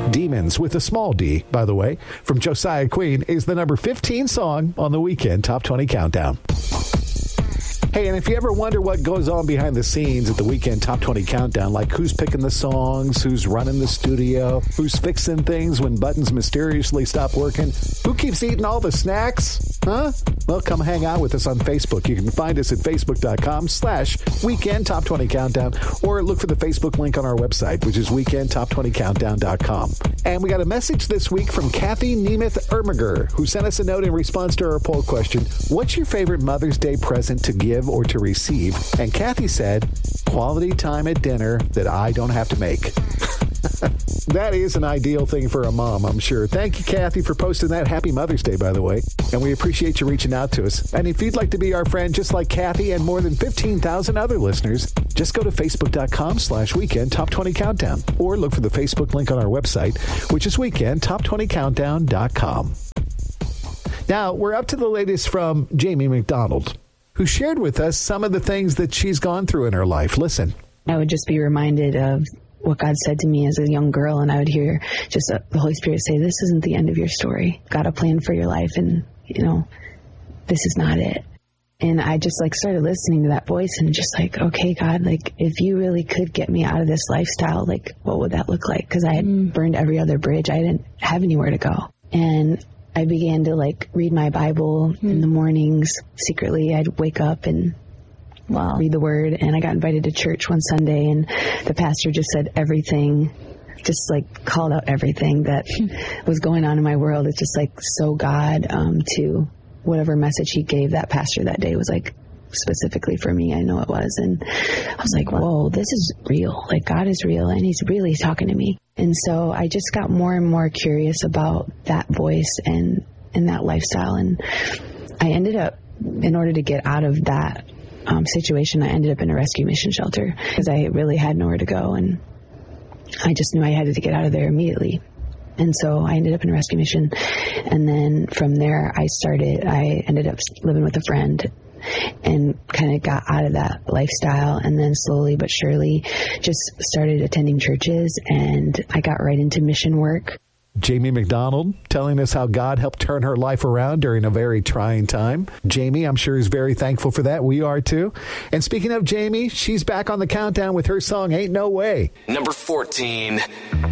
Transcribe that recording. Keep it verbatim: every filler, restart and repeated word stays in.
Demons, with a small D, by the way, from Josiah Queen, is the number fifteen song on the Weekend Top twenty Countdown. Hey, and if you ever wonder what goes on behind the scenes at the Weekend Top twenty Countdown, like who's picking the songs, who's running the studio, who's fixing things when buttons mysteriously stop working, who keeps eating all the snacks, huh? Well, come hang out with us on Facebook. You can find us at facebook.com slash Weekend Top twenty Countdown, or look for the Facebook link on our website, which is weekend top twenty countdown dot com. And we got a message this week from Kathy Nemeth Ermiger, who sent us a note in response to our poll question, what's your favorite Mother's Day present to give or to receive? And Kathy said, quality time at dinner that I don't have to make. That is an ideal thing for a mom, I'm sure. Thank you, Kathy, for posting that. Happy Mother's Day, by the way. And we appreciate you reaching out to us. And if you'd like to be our friend, just like Kathy and more than fifteen thousand other listeners, just go to facebook.com slash weekend top 20 countdown, or look for the Facebook link on our website, which is weekend top twenty countdown dot com. Now, we're up to the latest from Jamie McDonald, who shared with us some of the things that she's gone through in her life. Listen. I would just be reminded of what God said to me as a young girl, and I would hear just uh, the Holy Spirit say, this isn't the end of your story. Got a plan for your life, and, you know, this is not it. And I just, like, started listening to that voice and just like, okay, God, like, if you really could get me out of this lifestyle, like, what would that look like? Because I had mm. burned every other bridge. I didn't have anywhere to go. And I began to, like, read my Bible mm. in the mornings secretly. I'd wake up and Wow. read the word, and I got invited to church one Sunday, and the pastor just said everything, just like called out everything that was going on in my world. It's just like so God um, to whatever message he gave that pastor that day was like specifically for me. I know it was. And I was like, whoa, this is real. Like God is real, and he's really talking to me. And so I just got more and more curious about that voice and, and that lifestyle. And I ended up, in order to get out of that Um, situation, I ended up in a rescue mission shelter because I really had nowhere to go, and I just knew I had to get out of there immediately. And so I ended up in a rescue mission, and then from there I started, I ended up living with a friend and kind of got out of that lifestyle, and then slowly but surely just started attending churches, and I got right into mission work. Jamie McDonald telling us how God helped turn her life around during a very trying time. Jamie, I'm sure, is very thankful for that. We are, too. And speaking of Jamie, she's back on the countdown with her song, Ain't No Way. Number fourteen.